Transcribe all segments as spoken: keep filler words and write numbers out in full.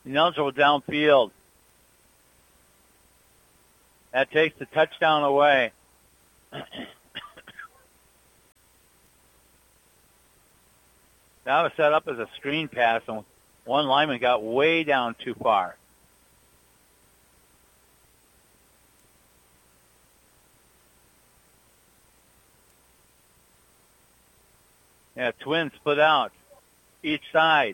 Ineligible downfield. That takes the touchdown away. That was set up as a screen pass, and one lineman got way down too far. Yeah, twins split out each side.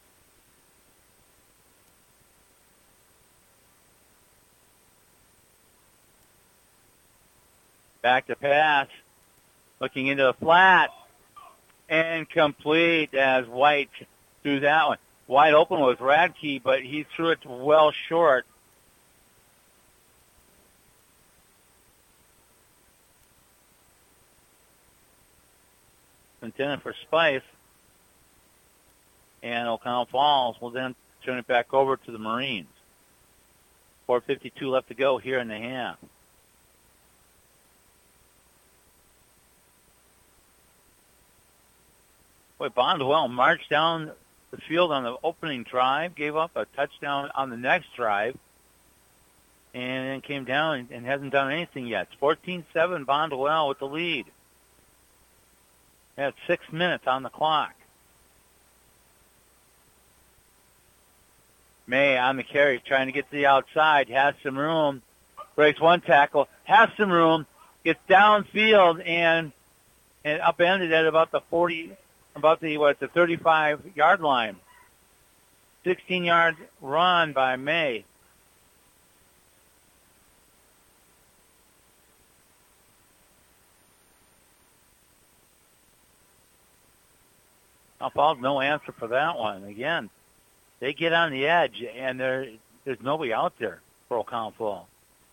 Back to pass. Looking into the flat. And complete as White threw that one. Wide open was Radke, but he threw it well short. Intended for Spice. And O'Connell Falls will then turn it back over to the Marines. four fifty-two left to go here in the half. Boy, Bondwell marched down the field on the opening drive, gave up a touchdown on the next drive, and then came down and hasn't done anything yet. It's fourteen seven, Bondwell with the lead. They have six minutes on the clock. May on the carry, trying to get to the outside, has some room, breaks one tackle, has some room, gets downfield and and upended at about the forty, about the what the thirty-five yard line. sixteen yard run by May. Falls, no answer for that one. Again, they get on the edge, and there there's nobody out there for O'Connell Falls.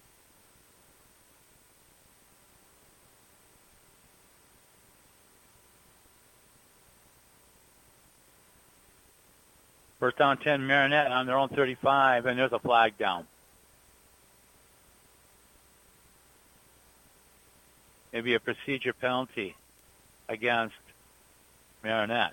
First down ten, Marinette on their own thirty-five, and there's a flag down. Maybe a procedure penalty against Marinette.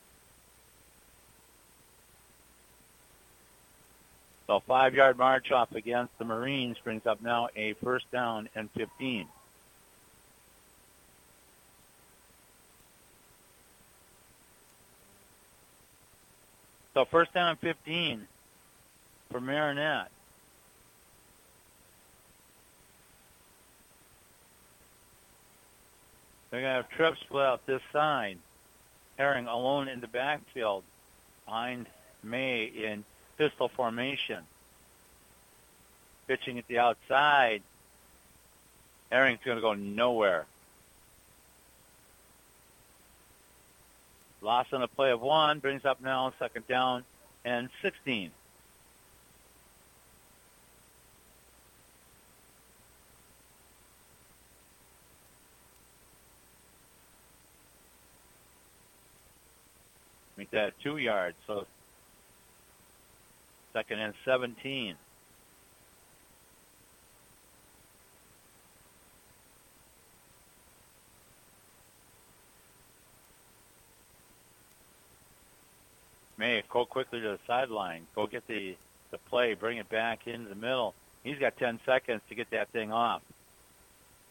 So five-yard march off against the Marines brings up now a first down and fifteen. So first down and fifteen for Marinette. They're going to have Tripp split out this side. Herring alone in the backfield behind May in pistol formation. Pitching at the outside. Herring's going to go nowhere. Loss on a play of one brings up now second down and sixteen. Make that two yards, so second and seventeen. May go quickly to the sideline. Go get the, the play, bring it back into the middle. He's got ten seconds to get that thing off.